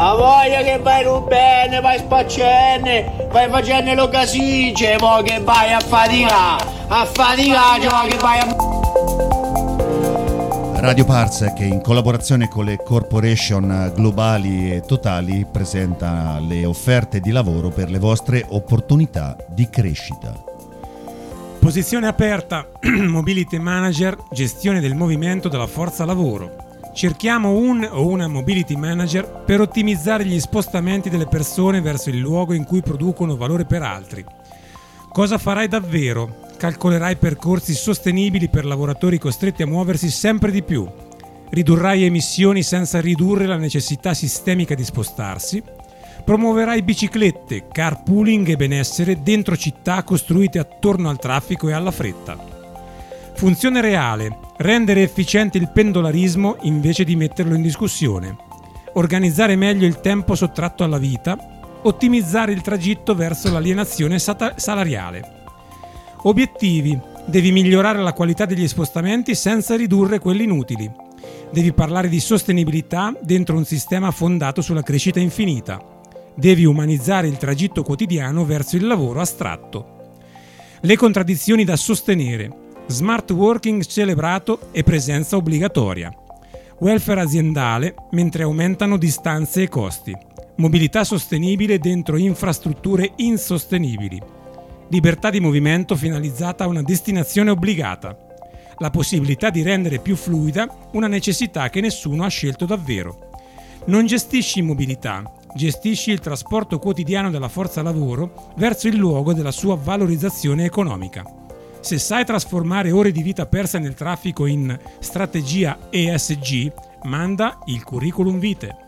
A voglia che vai bene, vai spaccenne, vai facendo lo casice, mo che vai a faticare, cioè che vai a... Radio Parsec, in collaborazione con le corporation globali e totali, presenta le offerte di lavoro per le vostre opportunità di crescita. Posizione aperta, Mobility Manager, gestione del movimento della forza lavoro. Cerchiamo un o una Mobility Manager per ottimizzare gli spostamenti delle persone verso il luogo in cui producono valore per altri. Cosa farai davvero? Calcolerai percorsi sostenibili per lavoratori costretti a muoversi sempre di più. Ridurrai emissioni senza ridurre la necessità sistemica di spostarsi. Promuoverai biciclette, carpooling e benessere dentro città costruite attorno al traffico e alla fretta. Funzione reale: rendere efficiente il pendolarismo invece di metterlo in discussione. Organizzare meglio il tempo sottratto alla vita. Ottimizzare il tragitto verso l'alienazione salariale. Obiettivi: devi migliorare la qualità degli spostamenti senza ridurre quelli inutili. Devi parlare di sostenibilità dentro un sistema fondato sulla crescita infinita. Devi umanizzare il tragitto quotidiano verso il lavoro astratto. Le contraddizioni da sostenere: smart working celebrato e presenza obbligatoria. Welfare aziendale mentre aumentano distanze e costi. Mobilità sostenibile dentro infrastrutture insostenibili. Libertà di movimento finalizzata a una destinazione obbligata. La possibilità di rendere più fluida una necessità che nessuno ha scelto davvero. Non gestisci mobilità, gestisci il trasporto quotidiano della forza lavoro verso il luogo della sua valorizzazione economica. Se sai trasformare ore di vita perse nel traffico in strategia ESG, manda il curriculum vitae.